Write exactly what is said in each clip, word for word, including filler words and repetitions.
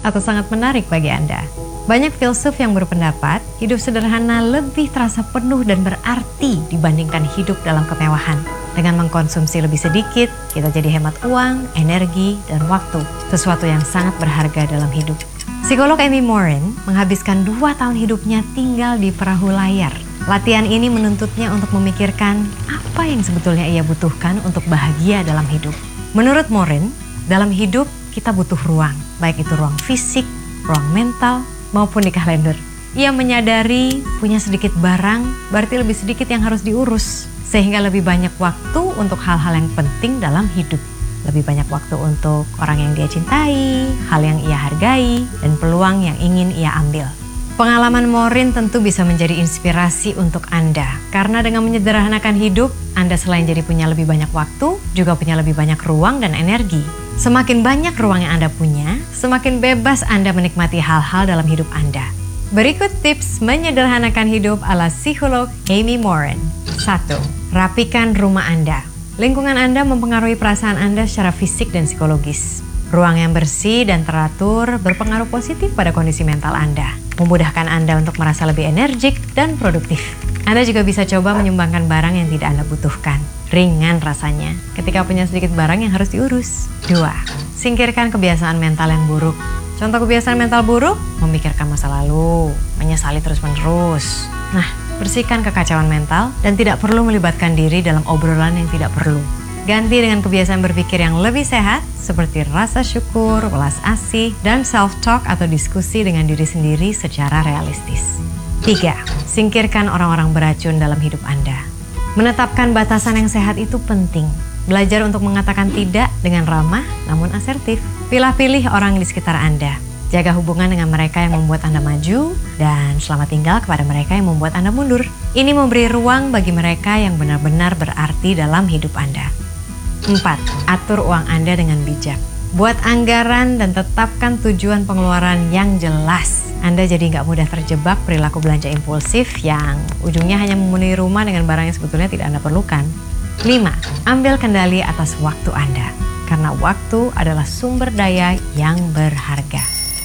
atau sangat menarik bagi Anda? Banyak filsuf yang berpendapat hidup sederhana lebih terasa penuh dan berarti dibandingkan hidup dalam kemewahan. Dengan mengkonsumsi lebih sedikit, kita jadi hemat uang, energi, dan waktu. Sesuatu yang sangat berharga dalam hidup. Psikolog Amy Morin menghabiskan dua tahun hidupnya tinggal di perahu layar. Latihan ini menuntutnya untuk memikirkan apa yang sebetulnya ia butuhkan untuk bahagia dalam hidup. Menurut Morin, dalam hidup kita butuh ruang, baik itu ruang fisik, ruang mental, maupun di kalender. Ia menyadari punya sedikit barang, berarti lebih sedikit yang harus diurus. Sehingga lebih banyak waktu untuk hal-hal yang penting dalam hidup. Lebih banyak waktu untuk orang yang dia cintai, hal yang ia hargai, dan peluang yang ingin ia ambil. Pengalaman Morin tentu bisa menjadi inspirasi untuk Anda. Karena dengan menyederhanakan hidup, Anda selain jadi punya lebih banyak waktu, juga punya lebih banyak ruang dan energi. Semakin banyak ruang yang Anda punya, semakin bebas Anda menikmati hal-hal dalam hidup Anda. Berikut tips menyederhanakan hidup ala psikolog Amy Morin. satu. Rapikan rumah Anda. Lingkungan Anda mempengaruhi perasaan Anda secara fisik dan psikologis. Ruang yang bersih dan teratur berpengaruh positif pada kondisi mental Anda, memudahkan Anda untuk merasa lebih energik dan produktif. Anda juga bisa coba menyumbangkan barang yang tidak Anda butuhkan. Ringan rasanya ketika punya sedikit barang yang harus diurus. Dua. Singkirkan kebiasaan mental yang buruk. Contoh kebiasaan mental buruk, memikirkan masa lalu, menyesali terus-menerus. Nah, bersihkan kekacauan mental dan tidak perlu melibatkan diri dalam obrolan yang tidak perlu. Ganti dengan kebiasaan berpikir yang lebih sehat, seperti rasa syukur, welas asih, dan self-talk atau diskusi dengan diri sendiri secara realistis. Tiga. Singkirkan orang-orang beracun dalam hidup Anda. Menetapkan batasan yang sehat itu penting. Belajar untuk mengatakan tidak dengan ramah namun asertif. Pilih-pilih orang di sekitar Anda. Jaga hubungan dengan mereka yang membuat Anda maju dan selamat tinggal kepada mereka yang membuat Anda mundur. Ini memberi ruang bagi mereka yang benar-benar berarti dalam hidup Anda. Empat. Atur uang Anda dengan bijak. Buat anggaran dan tetapkan tujuan pengeluaran yang jelas. Anda jadi nggak mudah terjebak perilaku belanja impulsif yang ujungnya hanya memenuhi rumah dengan barang yang sebetulnya tidak Anda perlukan. Lima. Ambil kendali atas waktu Anda. Karena waktu adalah sumber daya yang berharga.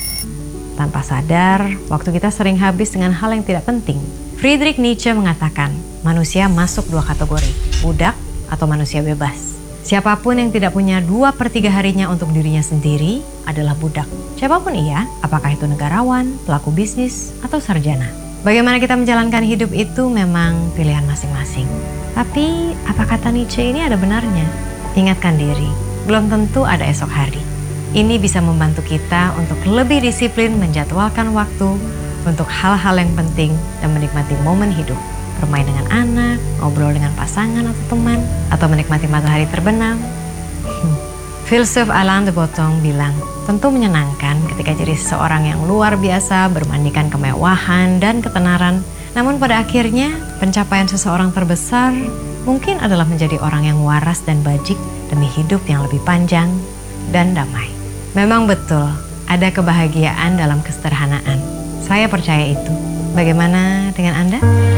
Tanpa sadar, waktu kita sering habis dengan hal yang tidak penting. Friedrich Nietzsche mengatakan, manusia masuk dua kategori, budak atau manusia bebas. Siapapun yang tidak punya dua per tiga harinya untuk dirinya sendiri adalah budak. Siapapun ia, apakah itu negarawan, pelaku bisnis, atau sarjana. Bagaimana kita menjalankan hidup itu memang pilihan masing-masing. Tapi, apa kata Nietzsche ini ada benarnya? Ingatkan diri, belum tentu ada esok hari. Ini bisa membantu kita untuk lebih disiplin menjadwalkan waktu untuk hal-hal yang penting dan menikmati momen hidup. Bermain dengan anak, ngobrol dengan pasangan atau teman, atau menikmati matahari terbenam. Hmm. Filsuf Alain de Botton bilang, tentu menyenangkan ketika jadi seseorang yang luar biasa bermandikan kemewahan dan ketenaran. Namun pada akhirnya, pencapaian seseorang terbesar mungkin adalah menjadi orang yang waras dan bajik demi hidup yang lebih panjang dan damai. Memang betul, ada kebahagiaan dalam kesederhanaan. Saya percaya itu. Bagaimana dengan Anda?